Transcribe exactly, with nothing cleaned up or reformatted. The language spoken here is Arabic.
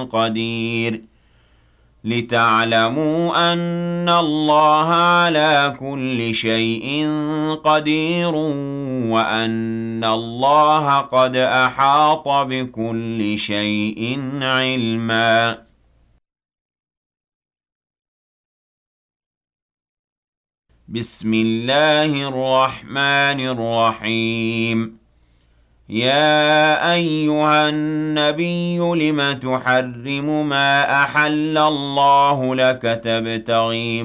قدير لتعلموا أن الله على كل شيء قدير وأن الله قد أحاط بكل شيء علما بسم الله الرحمن الرحيم يا أيها النبي لم تحرم ما أحل الله لك تبتغي